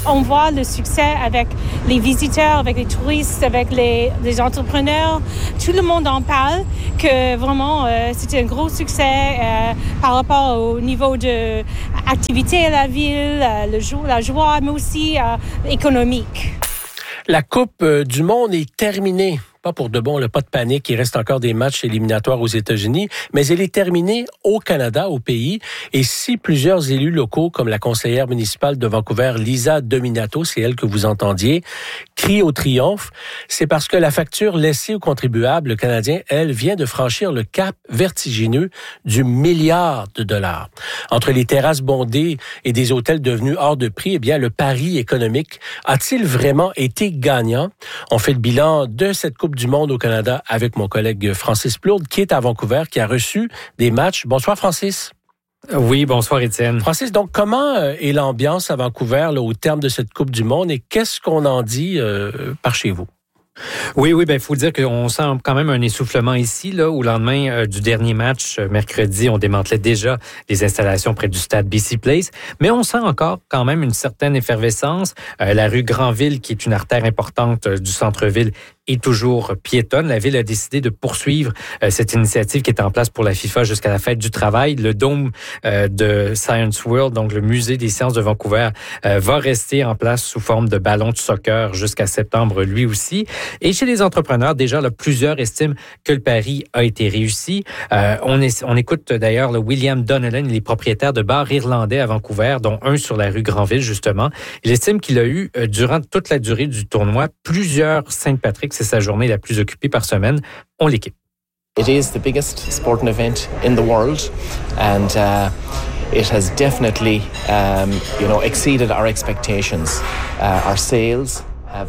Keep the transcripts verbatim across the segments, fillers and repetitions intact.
On voit le succès avec les visiteurs, avec les touristes, avec les, les entrepreneurs. Tout le monde en parle, que vraiment euh, c'était un gros succès euh, par rapport au niveau de activité à la ville, euh, le jour, la joie, mais aussi euh, économique. La Coupe du monde est terminée. Pas pour de bon, le pas de panique, il reste encore des matchs éliminatoires aux États-Unis, mais elle est terminée au Canada, au pays. Et si plusieurs élus locaux, comme la conseillère municipale de Vancouver, Lisa Dominato, c'est elle que vous entendiez, crient au triomphe, c'est parce que la facture laissée aux contribuables canadiens, elle, vient de franchir le cap vertigineux du milliard de dollars. Entre les terrasses bondées et des hôtels devenus hors de prix, eh bien, le pari économique a-t-il vraiment été gagnant? On fait le bilan de cette Coupe du monde au Canada avec mon collègue Francis Plourde, qui est à Vancouver, qui a reçu des matchs. Bonsoir, Francis. Oui, bonsoir, Étienne. Francis, donc, comment est l'ambiance à Vancouver là, au terme de cette Coupe du monde et qu'est-ce qu'on en dit euh, par chez vous? Oui, oui, ben il faut dire qu'on sent quand même un essoufflement ici, là, au lendemain euh, du dernier match, euh, mercredi, on démantelait déjà les installations près du stade B C Place, mais on sent encore quand même une certaine effervescence. Euh, la rue Granville, qui est une artère importante euh, du centre-ville, est toujours piétonne. La Ville a décidé de poursuivre euh, cette initiative qui est en place pour la FIFA jusqu'à la fête du travail. Le dôme euh, de Science World, donc le musée des sciences de Vancouver, euh, va rester en place sous forme de ballon de soccer jusqu'à septembre, lui aussi. Et chez les entrepreneurs, déjà, là, plusieurs estiment que le pari a été réussi. Euh, on, est, on écoute d'ailleurs le William Donnellan, il est propriétaire de bars irlandais à Vancouver, dont un sur la rue Granville, justement. Il estime qu'il a eu, euh, durant toute la durée du tournoi, plusieurs Saint-Patrick. C'est sa journée la plus occupée par semaine. On l'équipe. It is the biggest sporting event in the world, and uh, it has definitely, um, you know, exceeded our expectations. Uh, our sales.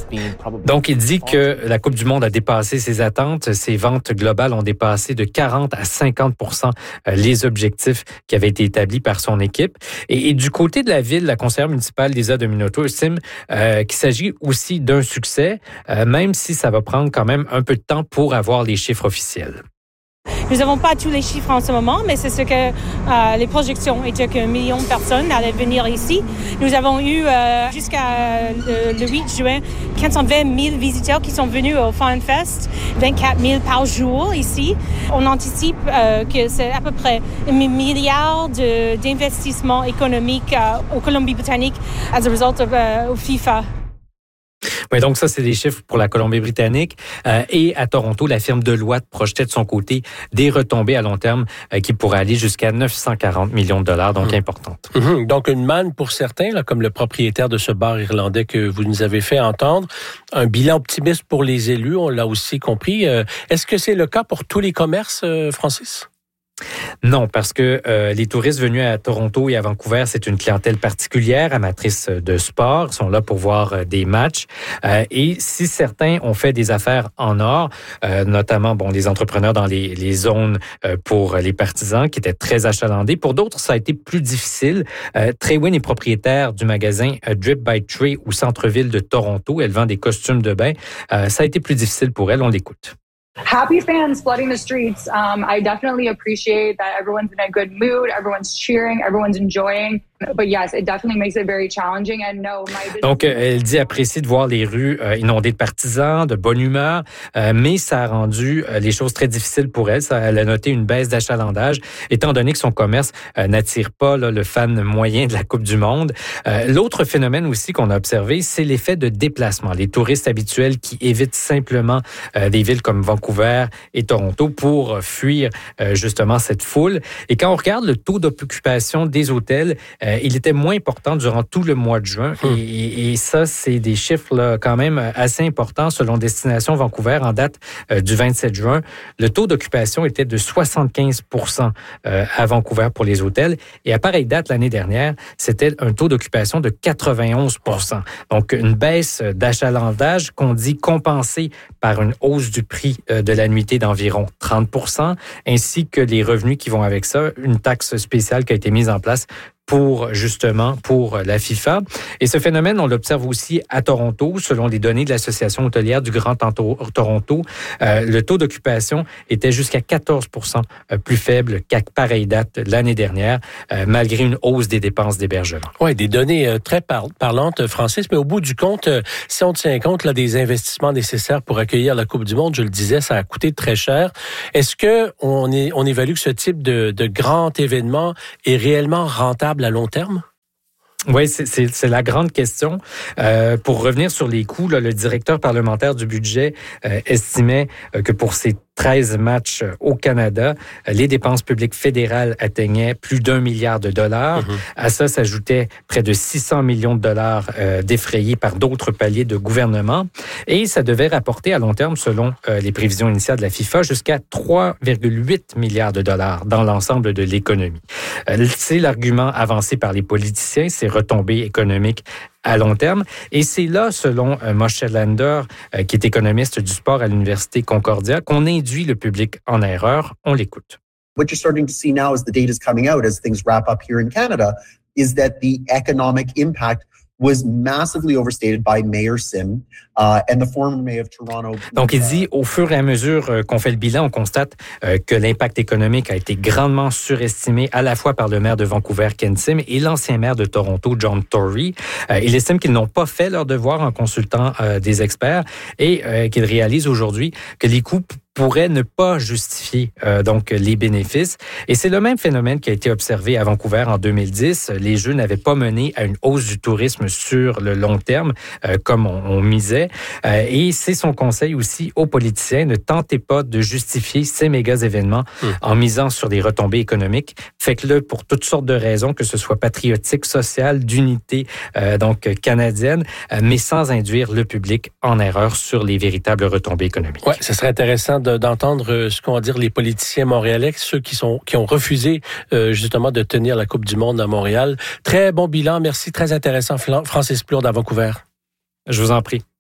Donc, il dit que la Coupe du monde a dépassé ses attentes. Ses ventes globales ont dépassé de quarante à cinquante pour cent les objectifs qui avaient été établis par son équipe. Et, et du côté de la ville, la conseillère municipale Lisa Dominato estime euh, qu'il s'agit aussi d'un succès, euh, même si ça va prendre quand même un peu de temps pour avoir les chiffres officiels. Nous n'avons pas tous les chiffres en ce moment, mais c'est ce que euh, les projections étaient qu'un million de personnes allaient venir ici. Nous avons eu euh, jusqu'à le, le huit juin quatre cent vingt mille visiteurs qui sont venus au FanFest, vingt-quatre mille par jour ici. On anticipe euh, que c'est à peu près un milliard de, d'investissements économiques euh, au Colombie-Britannique as a result of uh, au FIFA. Oui, donc ça, c'est des chiffres pour la Colombie-Britannique. Euh, et à Toronto, la firme Deloitte projetait de son côté des retombées à long terme euh, qui pourraient aller jusqu'à neuf cent quarante millions de dollars, donc mmh. importantes. Mmh. Donc une manne pour certains, là, comme le propriétaire de ce bar irlandais que vous nous avez fait entendre. Un bilan optimiste pour les élus, on l'a aussi compris. Euh, est-ce que c'est le cas pour tous les commerces, euh, Francis? Non, parce que euh, les touristes venus à Toronto et à Vancouver, c'est une clientèle particulière, amatrice de sport. Ils sont là pour voir euh, des matchs. Euh, et si certains ont fait des affaires en or, euh, notamment bon les entrepreneurs dans les, les zones euh, pour les partisans qui étaient très achalandés, pour d'autres, ça a été plus difficile. Euh, Trey Wynn est propriétaire du magasin euh, Drip by Trey au centre-ville de Toronto. Elle vend des costumes de bain. Euh, ça a été plus difficile pour elle. On l'écoute. Happy fans flooding the streets. Um, I definitely appreciate that everyone's in a good mood, everyone's cheering, everyone's enjoying. But yes, it definitely makes it very challenging. And no, my business... Donc, elle dit apprécier de voir les rues euh, inondées de partisans, de bonne humeur, euh, mais ça a rendu euh, les choses très difficiles pour elle. Ça, elle a noté une baisse d'achalandage, étant donné que son commerce euh, n'attire pas là, le fan moyen de la Coupe du monde. Euh, l'autre phénomène aussi qu'on a observé, c'est l'effet de déplacement. Les touristes habituels qui évitent simplement euh, des villes comme Vancouver et Toronto pour fuir euh, justement cette foule. Et quand on regarde le taux d'occupation des hôtels, euh, il était moins important durant tout le mois de juin. Hum. Et, et ça, c'est des chiffres là, quand même assez importants selon Destination Vancouver en date euh, du vingt-sept juin. Le taux d'occupation était de soixante-quinze pour cent euh, à Vancouver pour les hôtels. Et à pareille date, l'année dernière, c'était un taux d'occupation de quatre-vingt-onze pour cent. Donc, une baisse d'achalandage qu'on dit compensée par une hausse du prix euh, de la nuitée d'environ trente pour cent, ainsi que les revenus qui vont avec ça, une taxe spéciale qui a été mise en place pour justement pour la FIFA. Et ce phénomène, on l'observe aussi à Toronto. Selon les données de l'Association hôtelière du Grand Toronto, euh, le taux d'occupation était jusqu'à quatorze pour cent plus faible qu'à pareille date l'année dernière, euh, malgré une hausse des dépenses d'hébergement. Oui, des données euh, très par- parlantes, Francis, mais au bout du compte, euh, si on tient compte là, des investissements nécessaires pour accueillir la Coupe du Monde, je le disais, ça a coûté très cher. Est-ce que on, est, on évalue que ce type de, de grand événement est réellement rentable à long terme? Oui, c'est, c'est, c'est la grande question. Euh, pour revenir sur les coûts, là, le directeur parlementaire du budget euh, estimait euh, que pour ces treize matchs au Canada, les dépenses publiques fédérales atteignaient plus d'un milliard de dollars. Mmh. À ça s'ajoutait près de six cents millions de dollars euh, défrayés par d'autres paliers de gouvernement. Et ça devait rapporter à long terme, selon euh, les prévisions initiales de la FIFA, jusqu'à trois virgule huit milliards de dollars dans l'ensemble de l'économie. Euh, c'est l'argument avancé par les politiciens, ces retombées économiques à long terme. Et c'est là, selon euh, Moshe Lander, euh, qui est économiste du sport à l'Université Concordia, qu'on induit le public en erreur. On l'écoute. What you're starting to see now as the data is coming out, as things wrap up here in Canada, is that the economic impact was massively overstated by Mayor Sim uh, and the former mayor of Toronto. Donc, il dit, au fur et à mesure euh, qu'on fait le bilan, on constate euh, que l'impact économique a été grandement surestimé à la fois par le maire de Vancouver, Ken Sim, et l'ancien maire de Toronto, John Tory. Euh, il estime qu'ils n'ont pas fait leur devoir en consultant euh, des experts et euh, qu'ils réalisent aujourd'hui que les coûts pourrait ne pas justifier euh, donc les bénéfices. Et c'est le même phénomène qui a été observé à Vancouver en deux mille dix. Les Jeux n'avaient pas mené à une hausse du tourisme sur le long terme, euh, comme on, on misait. Euh, et c'est son conseil aussi aux politiciens, ne tentez pas de justifier ces méga événements mmh. en misant sur des retombées économiques. Faites-le pour toutes sortes de raisons, que ce soit patriotique, sociale, d'unité euh, donc canadienne, euh, mais sans induire le public en erreur sur les véritables retombées économiques. Ouais, ce serait intéressant d'entendre ce qu'ont à dire les politiciens montréalais, ceux qui sont qui ont refusé euh, justement de tenir la Coupe du Monde à Montréal. Très bon bilan, merci, très intéressant, Francis Plourde à Vancouver. Je vous en prie.